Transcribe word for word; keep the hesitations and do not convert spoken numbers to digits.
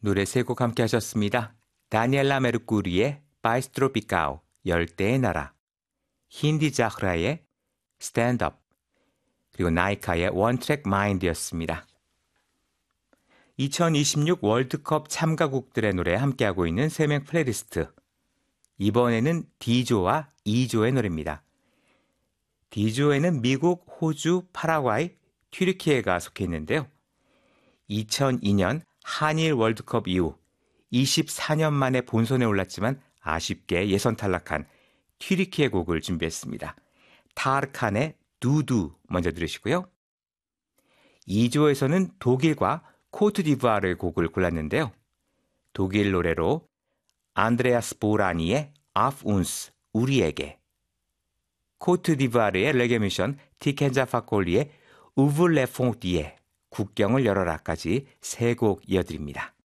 노래 세 곡 함께 하셨습니다. 다니엘라 메르쿠리의 바이스 트로피카오 열대의 나라, 힌디 자흐라의 스탠드 업, 그리고 나이카의 원트랙 마인드였습니다. 이천이십육 월드컵 참가국들의 노래 함께하고 있는 세 명 플레이리스트. 이번에는 D조와 E조의 노래입니다. D조에는 미국, 호주, 파라과이, 튀르키예가 속해 있는데요. 이천이 년 한일 월드컵 이후 이십사 년 만에 본선에 올랐지만 아쉽게 예선 탈락한 튀르키예 곡을 준비했습니다. 타르칸의 두두 먼저 들으시고요. E조에서는 독일과 코트디부아르의 곡을 골랐는데요. 독일 노래로 안드레아스 보라니의 아프 운스, 우리에게, 코트디부아르의 레게 뮤션 티켄자 파콜리의 우블레 퐁디에 국경을 열어라까지 세 곡 이어드립니다.